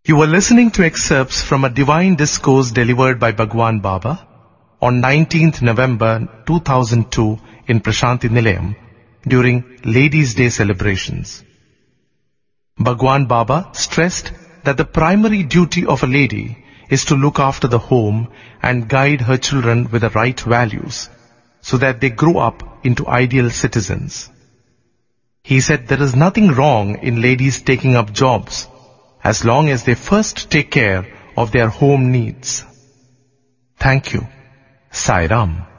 You were listening to excerpts from a divine discourse delivered by Bhagwan Baba on 19th November 2002 in Prashanti Nilayam during Ladies' Day celebrations. Bhagwan Baba stressed that the primary duty of a lady is to look after the home and guide her children with the right values so that they grow up into ideal citizens. He said there is nothing wrong in ladies taking up jobs as long as they first take care of their home needs. Thank you. Sai Ram.